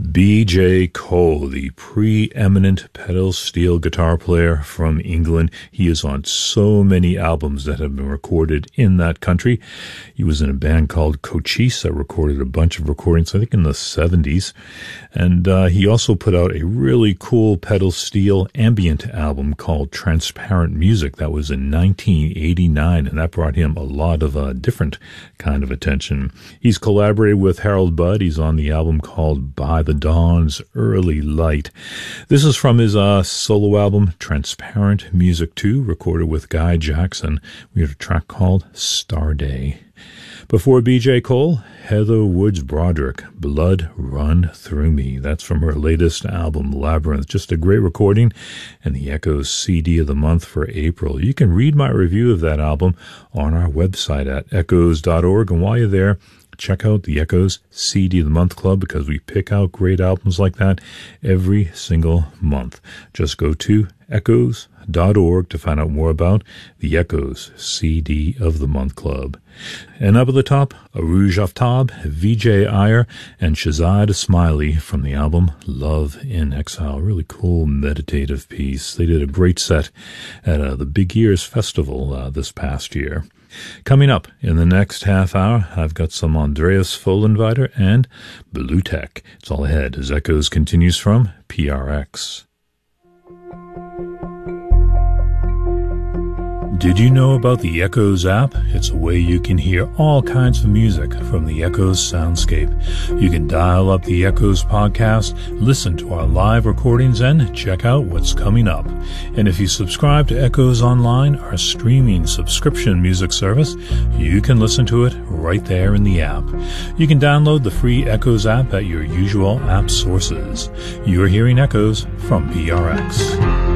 B.J. Cole, the preeminent pedal steel guitar player from England. He is on so many albums that have been recorded in that country. He was in a band called Cochise that recorded a bunch of recordings, I think in the 70s. And he also put out a really cool pedal steel ambient album called Transparent Music. That was in 1989, and that brought him a lot of different kind of attention. He's collaborated with Harold Budd. He's on the album called By the Dawn's Early Light. This is from his solo album, Transparent Music 2, recorded with Guy Jackson. We have a track called Star Day. Before B.J. Cole, Heather Woods Broderick, Blood Run Through Me. That's from her latest album, Labyrinth. Just a great recording, and the Echoes CD of the month for April. You can read my review of that album on our website at echoes.org, and while you're there, check out the Echoes CD of the Month Club, because we pick out great albums like that every single month. Just go to echoes.org to find out more about the Echoes CD of the Month Club. And up at the top, Arouge Aftab, Vijay Iyer, and Shahzad Smiley from the album Love in Exile. Really cool meditative piece. They did a great set at the Big Ears Festival this past year. Coming up in the next half hour, I've got some Andreas Vollenweider and Blue Tech. It's all ahead as Echoes continues from PRX. Did you know about the Echoes app? It's a way you can hear all kinds of music from the Echoes soundscape. You can dial up the Echoes podcast, listen to our live recordings, and check out what's coming up. And if you subscribe to Echoes Online, our streaming subscription music service, you can listen to it right there in the app. You can download the free Echoes app at your usual app sources. You're hearing Echoes from PRX.